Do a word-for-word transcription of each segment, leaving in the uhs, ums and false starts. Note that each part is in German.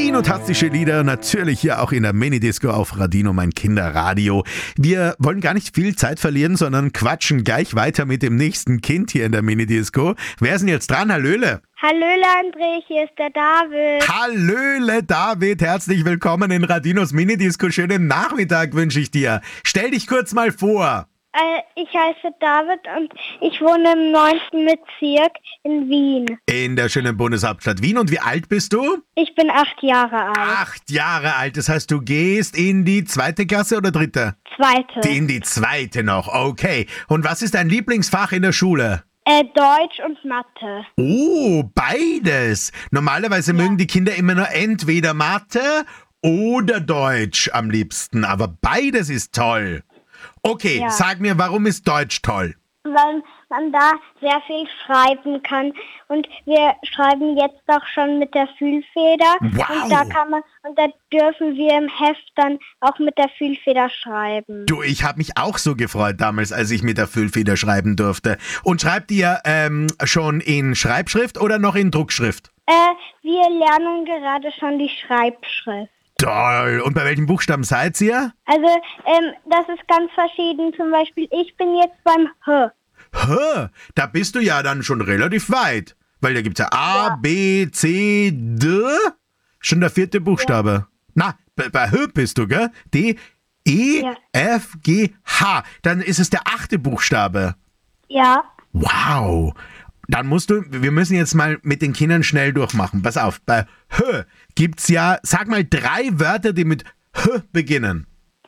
Radino-tastische Lieder, natürlich hier auch in der Minidisco auf Radino, mein Kinderradio. Wir wollen gar nicht viel Zeit verlieren, sondern quatschen gleich weiter mit dem nächsten Kind hier in der Minidisco. Wer ist denn jetzt dran? Hallöle! Hallöle André, hier ist der David. Hallöle David, herzlich willkommen in Radinos Minidisco. Schönen Nachmittag wünsche ich dir. Stell dich kurz mal vor. Äh, ich heiße David und ich wohne im neunten Bezirk in Wien. In der schönen Bundeshauptstadt Wien. Und wie alt bist du? Ich bin acht Jahre alt. Acht Jahre alt, das heißt, du gehst in die zweite Klasse oder dritte? Zweite. In die zweite noch, okay. Und was ist dein Lieblingsfach in der Schule? Äh, Deutsch und Mathe. Oh, beides. Normalerweise ja. mögen die Kinder immer nur entweder Mathe oder Deutsch am liebsten, aber beides ist toll. Okay, ja. Sag mir, warum ist Deutsch toll? Weil man da sehr viel schreiben kann und wir schreiben jetzt auch schon mit der Fühlfeder. Wow. Und da kann man und da dürfen wir im Heft dann auch mit der Fühlfeder schreiben. Du, ich habe mich auch so gefreut damals, als ich mit der Füllfeder schreiben durfte. Und schreibt ihr ähm, schon in Schreibschrift oder noch in Druckschrift? Äh, wir lernen gerade schon die Schreibschrift. Toll. Und bei welchen Buchstaben seid ihr? Also, ähm, das ist ganz verschieden. Zum Beispiel, ich bin jetzt beim H. H? Da bist du ja dann schon relativ weit. Weil da gibt's ja A, ja. B, C, D. Schon der vierte Buchstabe. Ja. Na, bei, bei H bist du, gell? D, E, ja. F, G, H. Dann ist es der achte Buchstabe. Ja. Wow. Dann musst du, wir müssen jetzt mal mit den Kindern schnell durchmachen. Pass auf, bei H gibt's ja, sag mal drei Wörter, die mit H beginnen.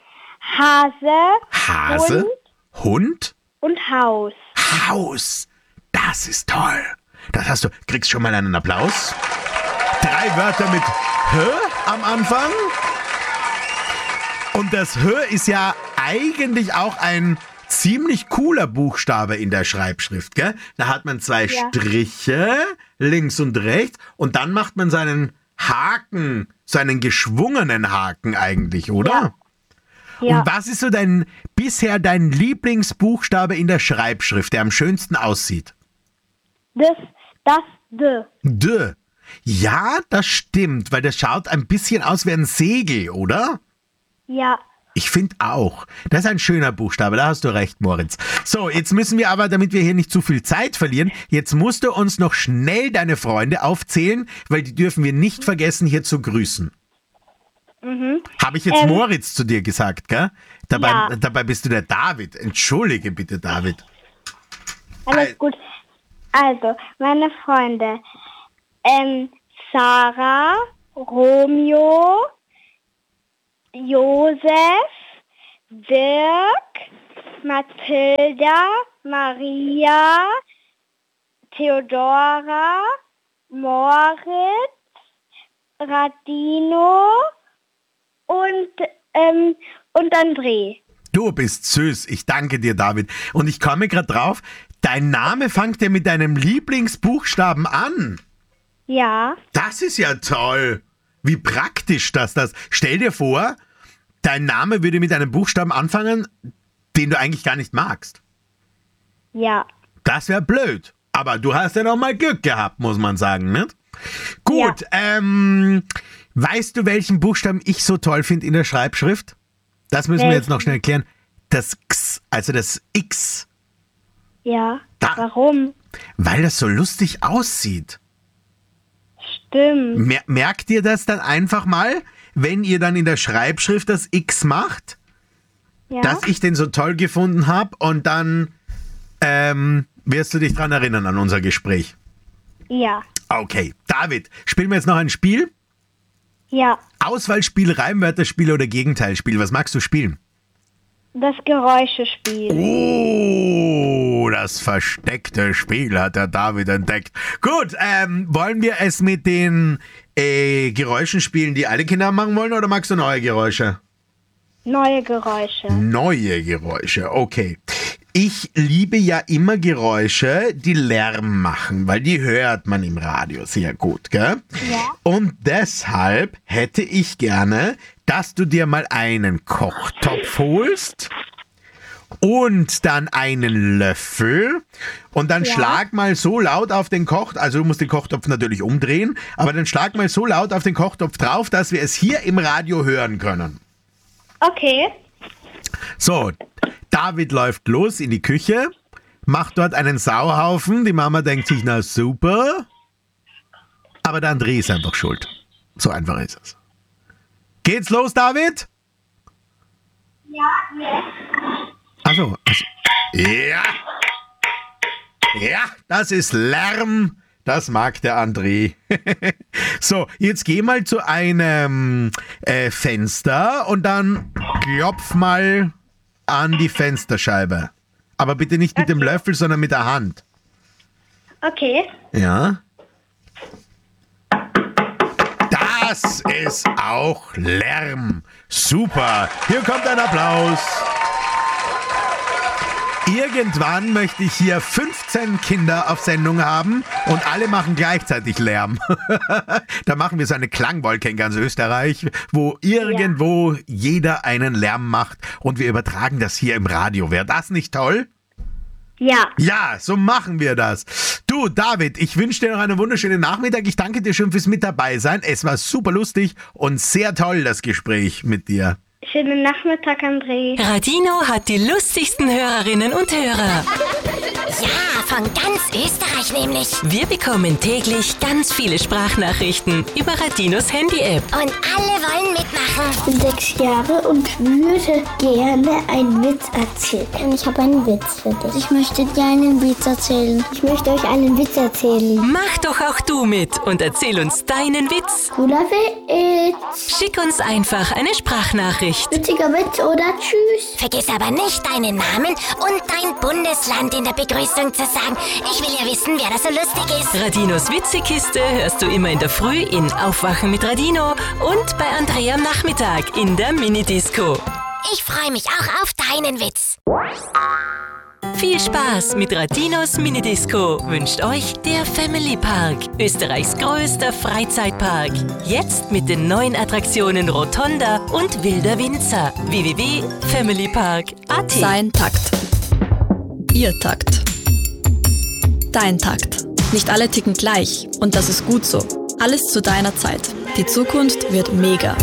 Hase, Hase, Hund, Hund und Haus. Haus, das ist toll. Das hast du, kriegst schon mal einen Applaus. Drei Wörter mit H am Anfang. Und das H ist ja eigentlich auch ein ziemlich cooler Buchstabe in der Schreibschrift, gell? Da hat man zwei ja. Striche, links und rechts, und dann macht man seinen Haken, so einen geschwungenen Haken eigentlich, oder? Ja. Ja. Und was ist so dein, bisher dein Lieblingsbuchstabe in der Schreibschrift, der am schönsten aussieht? Das, das D. D. Ja, das stimmt, weil das schaut ein bisschen aus wie ein Segel, oder? Ja. Ich finde auch. Das ist ein schöner Buchstabe, da hast du recht, Moritz. So, jetzt müssen wir aber, damit wir hier nicht zu viel Zeit verlieren, jetzt musst du uns noch schnell deine Freunde aufzählen, weil die dürfen wir nicht vergessen, hier zu grüßen. Mhm. Habe ich jetzt ähm, Moritz zu dir gesagt, gell? Dabei, ja. dabei bist du der David. Entschuldige bitte, David. Alles Al- gut. Also, meine Freunde. Ähm, Sarah, Romeo, Josef, Dirk, Mathilda, Maria, Theodora, Moritz, Radino und, ähm, und André. Du bist süß. Ich danke dir, David. Und ich komme gerade drauf, dein Name fängt ja mit deinem Lieblingsbuchstaben an. Ja. Das ist ja toll. Wie praktisch das das. Stell dir vor, dein Name würde mit einem Buchstaben anfangen, den du eigentlich gar nicht magst. Ja. Das wäre blöd. Aber du hast ja noch mal Glück gehabt, muss man sagen, nicht? Gut, ja. ähm, weißt du, welchen Buchstaben ich so toll finde in der Schreibschrift? Das müssen welchen? wir jetzt noch schnell klären. Das X, also das X. Ja, da, warum? Weil das so lustig aussieht. Stimmt. Mer- merkt ihr das dann einfach mal, wenn ihr dann in der Schreibschrift das X macht, ja. dass ich den so toll gefunden habe, und dann ähm, wirst du dich dran erinnern an unser Gespräch? Ja. Okay, David, spielen wir jetzt noch ein Spiel? Ja. Auswahlspiel, Reimwörterspiel oder Gegenteilspiel? Was magst du spielen? Das Geräuschespiel. Oh, das versteckte Spiel hat der David entdeckt. Gut, ähm, wollen wir es mit den äh, Geräuschen spielen, die alle Kinder machen wollen, oder magst du neue Geräusche? Neue Geräusche. Neue Geräusche, okay. Ich liebe ja immer Geräusche, die Lärm machen, weil die hört man im Radio sehr gut, gell? Ja. Und deshalb hätte ich gerne, dass du dir mal einen Kochtopf holst und dann einen Löffel und dann Ja. schlag mal so laut auf den Kochtopf, also du musst den Kochtopf natürlich umdrehen, aber dann schlag mal so laut auf den Kochtopf drauf, dass wir es hier im Radio hören können. Okay. So, David läuft los in die Küche, macht dort einen Sauhaufen, die Mama denkt sich, na super, aber der André ist einfach schuld. So einfach ist es. Geht's los, David? Ja, ja. Also, also, ja. Ja, das ist Lärm. Das mag der André. So, jetzt geh mal zu einem äh, Fenster und dann klopf mal an die Fensterscheibe. Aber bitte nicht mit dem Löffel, sondern mit der Hand. Okay. Ja. Das ist auch Lärm. Super. Hier kommt ein Applaus. Irgendwann möchte ich hier fünfzehn Kinder auf Sendung haben und alle machen gleichzeitig Lärm. Da machen wir so eine Klangwolke in ganz Österreich, wo irgendwo jeder einen Lärm macht und wir übertragen das hier im Radio. Wäre das nicht toll? Ja. Ja, so machen wir das. Du, David, ich wünsche dir noch einen wunderschönen Nachmittag. Ich danke dir schon fürs mit dabei sein. Es war super lustig und sehr toll, das Gespräch mit dir. Schönen Nachmittag, André. Radino hat die lustigsten Hörerinnen und Hörer. Ja, von ganz Österreich nämlich. Wir bekommen täglich ganz viele Sprachnachrichten über Radinos Handy-App. Und alle wollen mitmachen. Ich bin sechs Jahre und würde gerne einen Witz erzählen. Ich habe einen Witz für dich. Ich möchte dir einen Witz erzählen. Ich möchte euch einen Witz erzählen. Mach doch auch du mit und erzähl uns deinen Witz. Cooler Witz. Schick uns einfach eine Sprachnachricht. Witziger Witz oder tschüss. Vergiss aber nicht deinen Namen und dein Bundesland in der Begrüßung zu sagen. Ich will ja wissen, wer da so lustig ist. Radinos Witzekiste hörst du immer in der Früh in Aufwachen mit Radino und bei André am Nachmittag in der Minidisco. Ich freue mich auch auf deinen Witz. Viel Spaß mit Radinos Minidisco wünscht euch der Family Park, Österreichs größter Freizeitpark. Jetzt mit den neuen Attraktionen Rotonda und Wilder Winzer. w w w punkt family park punkt a t. Sein Takt. Ihr Takt. Dein Takt. Nicht alle ticken gleich und das ist gut so. Alles zu deiner Zeit. Die Zukunft wird mega.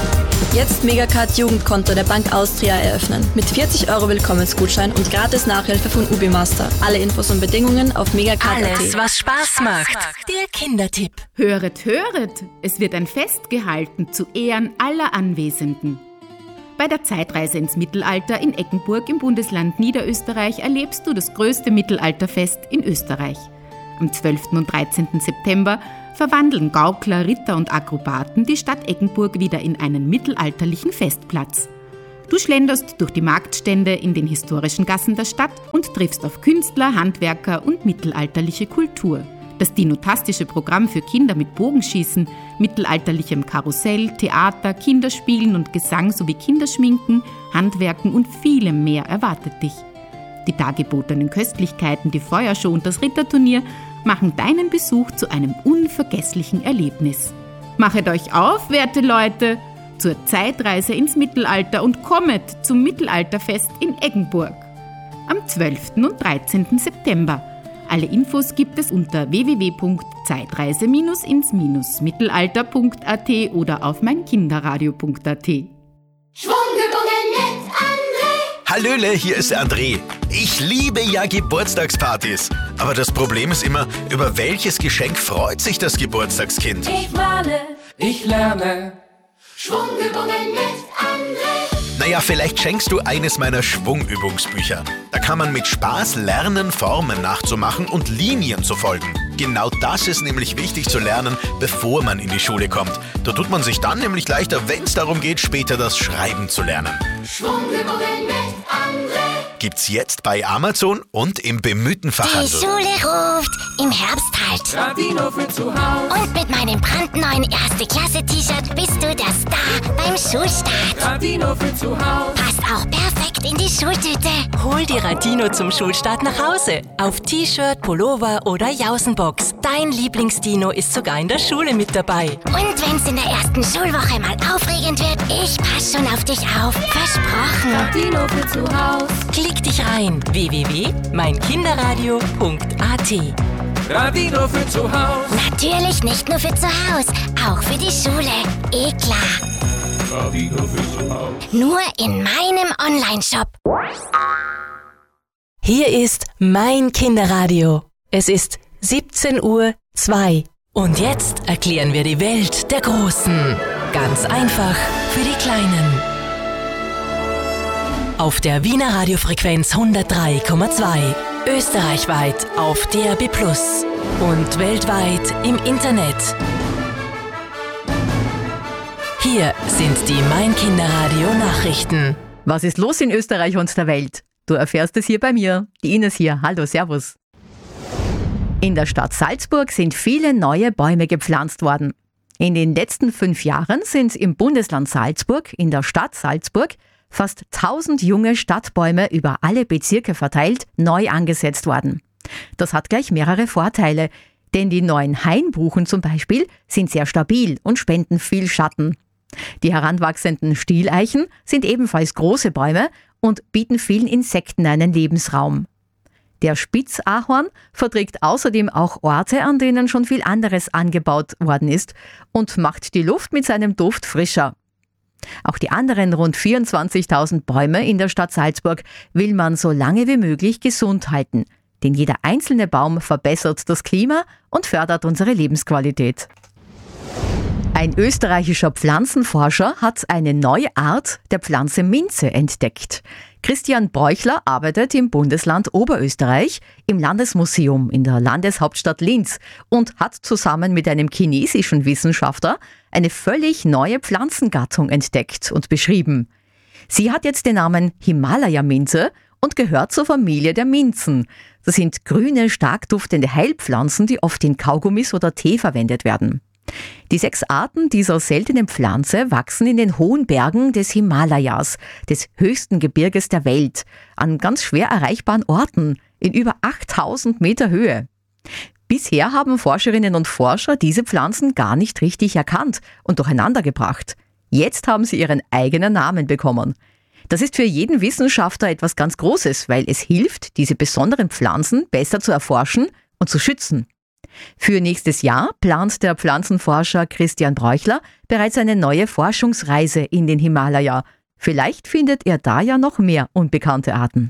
Jetzt Megacard Jugendkonto der Bank Austria eröffnen. Mit vierzig Euro Willkommensgutschein und gratis Nachhilfe von Ubimaster. Alle Infos und Bedingungen auf megacard punkt a t. Alles, was Spaß macht. Der Kindertipp. Höret, höret! Es wird ein Fest gehalten zu Ehren aller Anwesenden. Bei der Zeitreise ins Mittelalter in Eggenburg im Bundesland Niederösterreich erlebst du das größte Mittelalterfest in Österreich. Am zwölften und dreizehnten September verwandeln Gaukler, Ritter und Akrobaten die Stadt Eggenburg wieder in einen mittelalterlichen Festplatz. Du schlenderst durch die Marktstände in den historischen Gassen der Stadt und triffst auf Künstler, Handwerker und mittelalterliche Kultur. Das dinotastische Programm für Kinder mit Bogenschießen, mittelalterlichem Karussell, Theater, Kinderspielen und Gesang sowie Kinderschminken, Handwerken und vielem mehr erwartet dich. Die dargebotenen Köstlichkeiten, die Feuershow und das Ritterturnier machen deinen Besuch zu einem unvergesslichen Erlebnis. Machet euch auf, werte Leute, zur Zeitreise ins Mittelalter und kommet zum Mittelalterfest in Eggenburg. Am zwölften und dreizehnten September. Alle Infos gibt es unter w w w punkt zeitreise ins mittelalter punkt a t oder auf meinkinderradio punkt a t. Schwungübungen mit André. Hallöle, hier ist der André. Ich liebe ja Geburtstagspartys. Aber das Problem ist immer, über welches Geschenk freut sich das Geburtstagskind? Ich male, ich lerne. Schwungübungen mit André. Naja, vielleicht schenkst du eines meiner Schwungübungsbücher. Da kann man mit Spaß lernen, Formen nachzumachen und Linien zu folgen. Genau das ist nämlich wichtig zu lernen, bevor man in die Schule kommt. Da tut man sich dann nämlich leichter, wenn es darum geht, später das Schreiben zu lernen. Schwungübungen mit André. Gibt's jetzt bei Amazon und im bemühten Die Fachhandel. Schule ruft, im Herbst halt. Radino für zu Hause. Und mit meinem brandneuen Erste-Klasse-T-Shirt bist du der Star beim Schulstart. Radino für zu Hause. Passt auch perfekt direkt in die Schultüte. Hol die Radino zum Schulstart nach Hause. Auf T-Shirt, Pullover oder Jausenbox. Dein Lieblingsdino ist sogar in der Schule mit dabei. Und wenn's in der ersten Schulwoche mal aufregend wird, ich pass schon auf dich auf. Versprochen. Radino für zu Haus. Klick dich rein. w w w punkt mein kinderradio punkt a t. Radino für zu Haus. Natürlich nicht nur für zu Haus, auch für die Schule. Eh klar. Radino für zu Haus. Nur in meinem Online-Shop. Hier ist mein Kinderradio. Es ist siebzehn Uhr zwei. Und jetzt erklären wir die Welt der Großen. Ganz einfach für die Kleinen. Auf der Wiener Radiofrequenz hundertdrei Komma zwei. Österreichweit auf D A B plus und weltweit im Internet. Hier sind die Mein Kinderradio Nachrichten. Was ist los in Österreich und der Welt? Du erfährst es hier bei mir. Die Ines hier. Hallo, servus. In der Stadt Salzburg sind viele neue Bäume gepflanzt worden. In den letzten fünf Jahren sind im Bundesland Salzburg, in der Stadt Salzburg, fast tausend junge Stadtbäume über alle Bezirke verteilt neu angesetzt worden. Das hat gleich mehrere Vorteile, denn die neuen Hainbuchen zum Beispiel sind sehr stabil und spenden viel Schatten. Die heranwachsenden Stieleichen sind ebenfalls große Bäume und bieten vielen Insekten einen Lebensraum. Der Spitzahorn verträgt außerdem auch Orte, an denen schon viel anderes angebaut worden ist und macht die Luft mit seinem Duft frischer. Auch die anderen rund vierundzwanzigtausend Bäume in der Stadt Salzburg will man so lange wie möglich gesund halten, denn jeder einzelne Baum verbessert das Klima und fördert unsere Lebensqualität. Ein österreichischer Pflanzenforscher hat eine neue Art der Pflanze Minze entdeckt. Christian Bräuchler arbeitet im Bundesland Oberösterreich im Landesmuseum in der Landeshauptstadt Linz und hat zusammen mit einem chinesischen Wissenschaftler eine völlig neue Pflanzengattung entdeckt und beschrieben. Sie hat jetzt den Namen Himalaya-Minze und gehört zur Familie der Minzen. Das sind grüne, stark duftende Heilpflanzen, die oft in Kaugummis oder Tee verwendet werden. Die sechs Arten dieser seltenen Pflanze wachsen in den hohen Bergen des Himalayas, des höchsten Gebirges der Welt, an ganz schwer erreichbaren Orten in über achttausend Meter Höhe. Bisher haben Forscherinnen und Forscher diese Pflanzen gar nicht richtig erkannt und durcheinandergebracht. Jetzt haben sie ihren eigenen Namen bekommen. Das ist für jeden Wissenschaftler etwas ganz Großes, weil es hilft, diese besonderen Pflanzen besser zu erforschen und zu schützen. Für nächstes Jahr plant der Pflanzenforscher Christian Bräuchler bereits eine neue Forschungsreise in den Himalaya. Vielleicht findet er da ja noch mehr unbekannte Arten.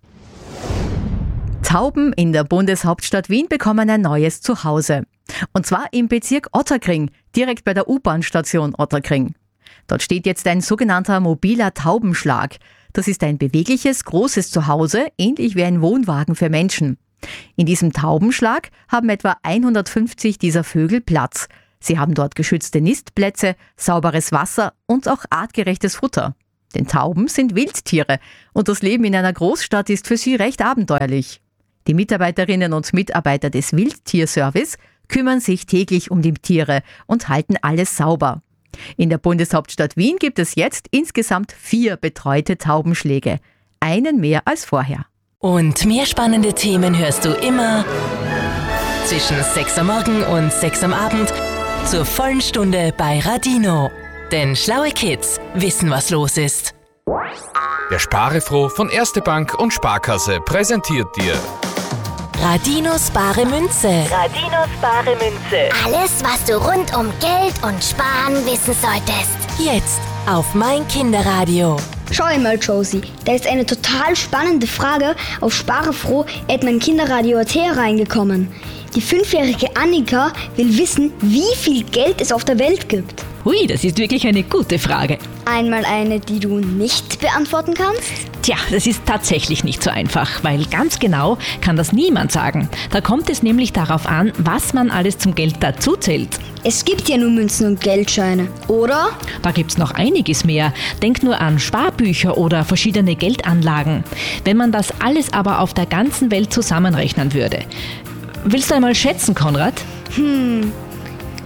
Tauben in der Bundeshauptstadt Wien bekommen ein neues Zuhause. Und zwar im Bezirk Otterkring, direkt bei der U-Bahn-Station Otterkring. Dort steht jetzt ein sogenannter mobiler Taubenschlag. Das ist ein bewegliches, großes Zuhause, ähnlich wie ein Wohnwagen für Menschen. In diesem Taubenschlag haben etwa hundertfünfzig dieser Vögel Platz. Sie haben dort geschützte Nistplätze, sauberes Wasser und auch artgerechtes Futter. Denn Tauben sind Wildtiere und das Leben in einer Großstadt ist für sie recht abenteuerlich. Die Mitarbeiterinnen und Mitarbeiter des Wildtierservice kümmern sich täglich um die Tiere und halten alles sauber. In der Bundeshauptstadt Wien gibt es jetzt insgesamt vier betreute Taubenschläge. Einen mehr als vorher. Und mehr spannende Themen hörst du immer zwischen sechs am Morgen und sechs am Abend zur vollen Stunde bei Radino. Denn schlaue Kids wissen, was los ist. Der Sparefroh von Erste Bank und Sparkasse präsentiert dir Radinos bare Münze. Radinos bare Münze. Alles, was du rund um Geld und Sparen wissen solltest. Jetzt auf mein Kinderradio. Schau einmal, Josie, da ist eine total spannende Frage auf sparefroh at mein kinderradio punkt at reingekommen. Die fünfjährige Annika will wissen, wie viel Geld es auf der Welt gibt. Hui, das ist wirklich eine gute Frage. Einmal eine, die du nicht beantworten kannst? Tja, das ist tatsächlich nicht so einfach, weil ganz genau kann das niemand sagen. Da kommt es nämlich darauf an, was man alles zum Geld dazuzählt. Es gibt ja nur Münzen und Geldscheine, oder? Da gibt's noch einiges mehr. Denk nur an Sparbücher oder verschiedene Geldanlagen. Wenn man das alles aber auf der ganzen Welt zusammenrechnen würde. Willst du einmal schätzen, Konrad? Hm,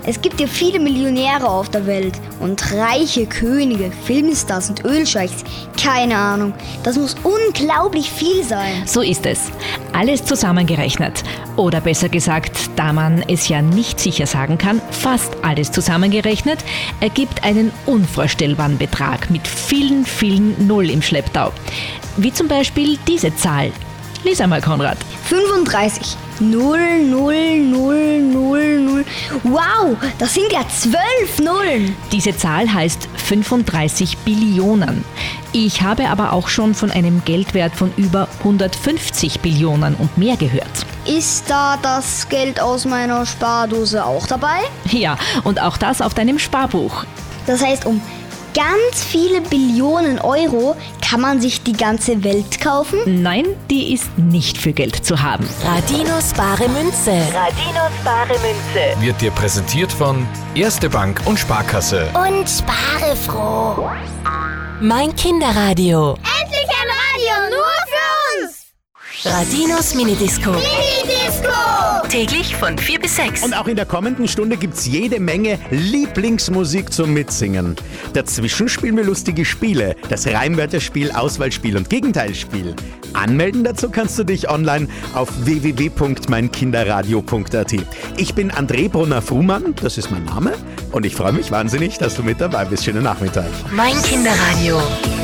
Es gibt ja viele Millionäre auf der Welt und reiche Könige, Filmstars und Ölscheichs. Keine Ahnung, das muss unglaublich viel sein. So ist es. Alles zusammengerechnet. Oder besser gesagt, da man es ja nicht sicher sagen kann, fast alles zusammengerechnet, ergibt einen unvorstellbaren Betrag mit vielen, vielen Null im Schlepptau. Wie zum Beispiel diese Zahl. Lies einmal, Konrad. fünfunddreißig. Null, null, null, null, null. Wow, das sind ja zwölf Nullen. Diese Zahl heißt fünfunddreißig Billionen. Ich habe aber auch schon von einem Geldwert von über hundertfünfzig Billionen und mehr gehört. Ist da das Geld aus meiner Spardose auch dabei? Ja, und auch das auf deinem Sparbuch. Das heißt, um ganz viele Billionen Euro kann man sich die ganze Welt kaufen? Nein, die ist nicht für Geld zu haben. Radinos bare Münze. Radinos bare Münze. Wird dir präsentiert von Erste Bank und Sparkasse. Und spare froh. Mein Kinderradio. Endlich ein Radio nur für uns. Radinos Minidisco. Minidisco. Täglich von vier bis sechs. Und auch in der kommenden Stunde gibt's jede Menge Lieblingsmusik zum Mitsingen. Dazwischen spielen wir lustige Spiele. Das Reimwörterspiel, Auswahlspiel und Gegenteilspiel. Anmelden dazu kannst du dich online auf w w w punkt mein kinderradio punkt a t. Ich bin André Brunner-Frumann, das ist mein Name. Und ich freue mich wahnsinnig, dass du mit dabei bist. Schönen Nachmittag. Mein Kinderradio.